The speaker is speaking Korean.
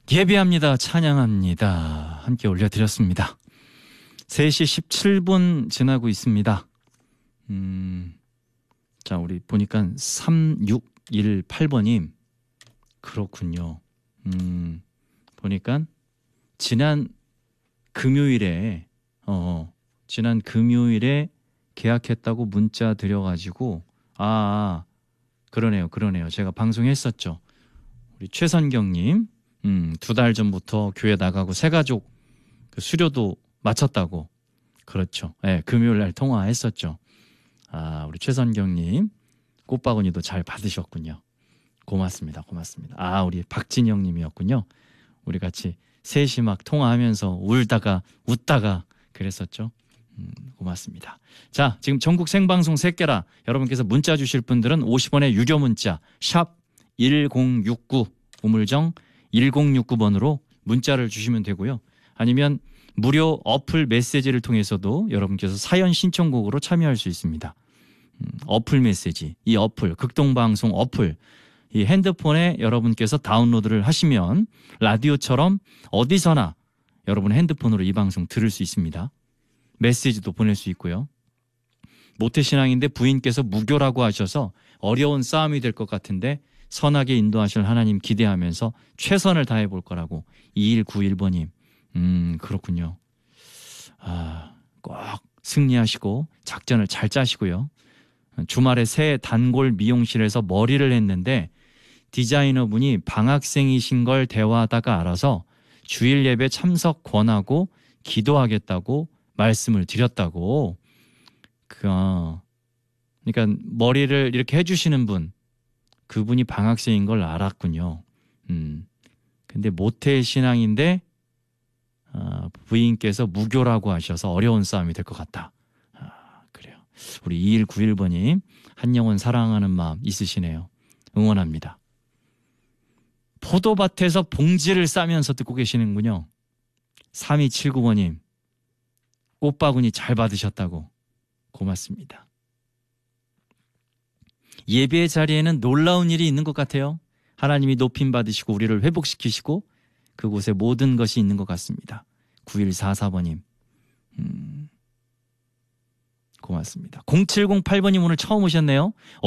예배합니다. 찬양합니다. 함께 올려드렸습니다. 3시 17분 지나고 있습니다. 자, 우리 보니까 3618번님. 그렇군요. 보니까 지난 금요일에 계약했다고 문자 드려가지고 그러네요. 제가 방송했었죠. 우리 최선경님 2달 전부터 교회 나가고 새가족 그 수료도 마쳤다고. 그렇죠. 네, 금요일날 통화했었죠. 우리 최선경님 꽃바구니도 잘 받으셨군요. 고맙습니다. 우리 박진영님이었군요. 우리 같이 셋이 막 통화하면서 울다가 웃다가 그랬었죠. 고맙습니다. 자, 지금 전국 생방송 새끼라 여러분께서 문자 주실 분들은 50원의 유료 문자 샵 1069 우물정 1069번으로 문자를 주시면 되고요. 아니면 무료 어플 메시지를 통해서도 여러분께서 사연 신청곡으로 참여할 수 있습니다. 어플 메시지, 이 어플, 극동방송 어플, 이 핸드폰에 여러분께서 다운로드를 하시면 라디오처럼 어디서나 여러분 핸드폰으로 이 방송 들을 수 있습니다. 메시지도 보낼 수 있고요. 모태신앙인데 부인께서 무교라고 하셔서 어려운 싸움이 될 것 같은데 선하게 인도하실 하나님 기대하면서 최선을 다해 볼 거라고 2191번님. 그렇군요. 꼭 승리하시고 작전을 잘 짜시고요. 주말에 새 단골 미용실에서 머리를 했는데 디자이너분이 방학생이신 걸 대화하다가 알아서 주일 예배 참석 권하고 기도하겠다고 말씀을 드렸다고. 그러니까 머리를 이렇게 해주시는 분, 그분이 방학생인 걸 알았군요. 근데 모태신앙인데 부인께서 무교라고 하셔서 어려운 싸움이 될 것 같다. 그래요. 우리 2191번님 한영원 사랑하는 마음 있으시네요. 응원합니다. 포도밭에서 봉지를 싸면서 듣고 계시는군요. 3279번님 꽃바구니 잘 받으셨다고. 고맙습니다. 예배의 자리에는 놀라운 일이 있는 것 같아요. 하나님이 높임 받으시고 우리를 회복시키시고 그곳에 모든 것이 있는 것 같습니다. 9144번님 고맙습니다. 0708번님 오늘 처음 오셨네요.